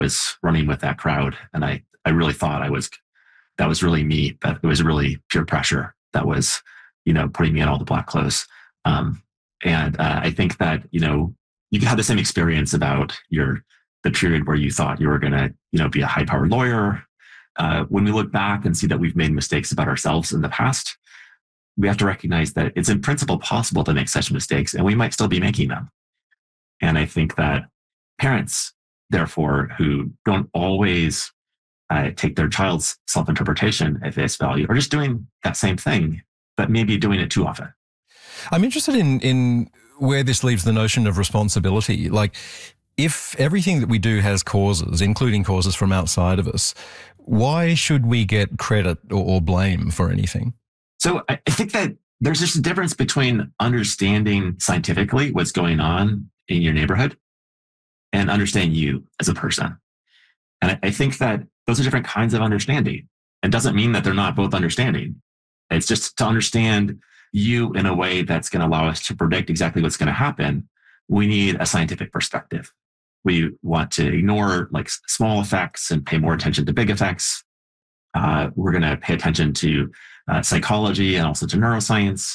was running with that crowd. And I really thought that was really me, that it was really peer pressure that was, putting me in all the black clothes. I think that, you can have the same experience about the period where you thought you were going to, be a high powered lawyer. When we look back and see that we've made mistakes about ourselves in the past, we have to recognize that it's in principle possible to make such mistakes, and we might still be making them. And I think that parents, therefore, who don't always take their child's self-interpretation at face value, are just doing that same thing, but maybe doing it too often. I'm interested in where this leaves the notion of responsibility. Like, if everything that we do has causes, including causes from outside of us, why should we get credit or blame for anything? So I think that there's just a difference between understanding scientifically what's going on in your neighborhood and understanding you as a person. And I think that those are different kinds of understanding. It doesn't mean that they're not both understanding. It's just to understand you in a way that's going to allow us to predict exactly what's going to happen. We need a scientific perspective. We want to ignore small effects and pay more attention to big effects. We're going to pay attention to psychology and also to neuroscience.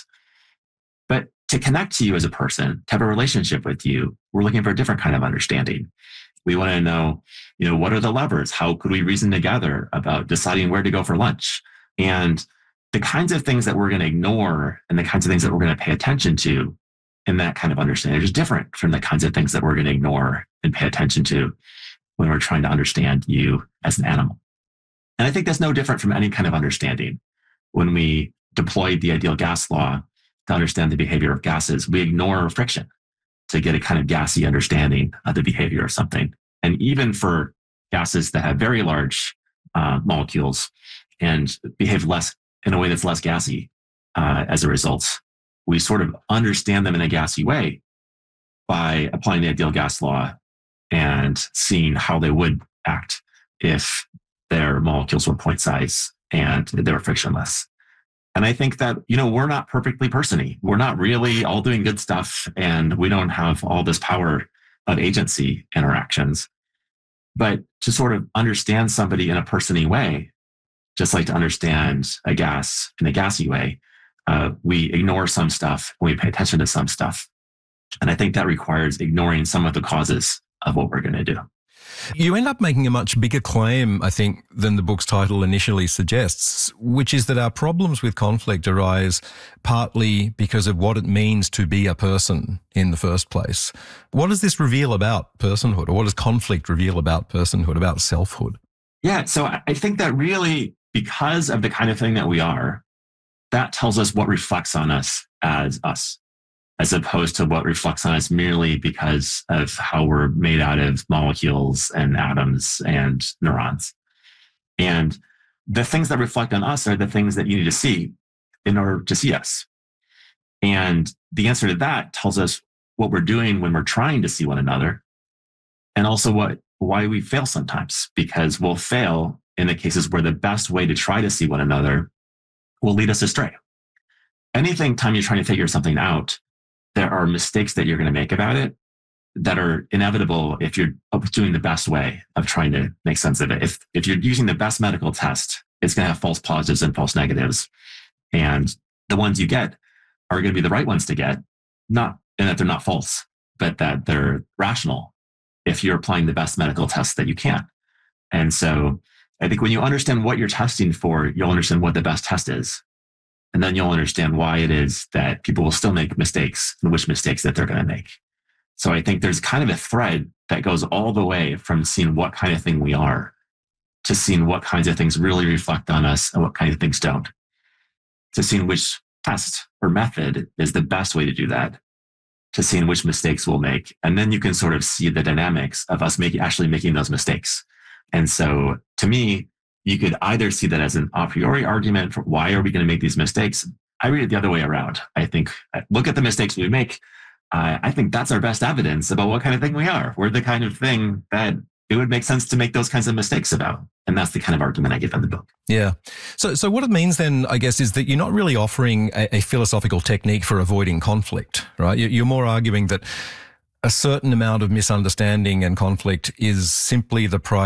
But to connect to you as a person, to have a relationship with you, we're looking for a different kind of understanding. We want to know, what are the levers? How could we reason together about deciding where to go for lunch? And the kinds of things that we're going to ignore and the kinds of things that we're going to pay attention to in that kind of understanding is different from the kinds of things that we're going to ignore and pay attention to when we're trying to understand you as an animal. And I think that's no different from any kind of understanding. When we deployed the ideal gas law to understand the behavior of gases, we ignore friction to get a kind of gassy understanding of the behavior of something. And even for gases that have very large molecules and behave less in a way that's less gassy as a result, we sort of understand them in a gassy way by applying the ideal gas law and seeing how they would act if their molecules were point size and they were frictionless. And I think that, we're not perfectly person-y. We're not really all doing good stuff, and we don't have all this power of agency interactions. But to sort of understand somebody in a person-y way, just like to understand a gas in a gassy way, we ignore some stuff and we pay attention to some stuff. And I think that requires ignoring some of the causes of what we're going to do. You end up making a much bigger claim, I think, than the book's title initially suggests, which is that our problems with conflict arise partly because of what it means to be a person in the first place. What does this reveal about personhood, or what does conflict reveal about personhood, about selfhood? Yeah, so I think that really, because of the kind of thing that we are, that tells us what reflects on us, as opposed to what reflects on us merely because of how we're made out of molecules and atoms and neurons. And the things that reflect on us are the things that you need to see in order to see us. And the answer to that tells us what we're doing when we're trying to see one another, and also why we fail sometimes, because we'll fail in the cases where the best way to try to see one another will lead us astray. Anytime you're trying to figure something out, there are mistakes that you're going to make about it that are inevitable if you're doing the best way of trying to make sense of it. If you're using the best medical test, it's going to have false positives and false negatives. And the ones you get are going to be the right ones to get, not in that they're not false, but that they're rational if you're applying the best medical test that you can. And so I think when you understand what you're testing for, you'll understand what the best test is. And then you'll understand why it is that people will still make mistakes and which mistakes that they're going to make. So I think there's kind of a thread that goes all the way from seeing what kind of thing we are to seeing what kinds of things really reflect on us and what kinds of things don't, to seeing which test or method is the best way to do that, to seeing which mistakes we'll make. And then you can sort of see the dynamics of us actually making those mistakes. And so to me, you could either see that as an a priori argument for why are we going to make these mistakes. I read it the other way around. I think, look at the mistakes we make. I think that's our best evidence about what kind of thing we are. We're the kind of thing that it would make sense to make those kinds of mistakes about. And that's the kind of argument I give in the book. Yeah. So what it means then, I guess, is that you're not really offering a philosophical technique for avoiding conflict, right? You're more arguing that a certain amount of misunderstanding and conflict is simply the price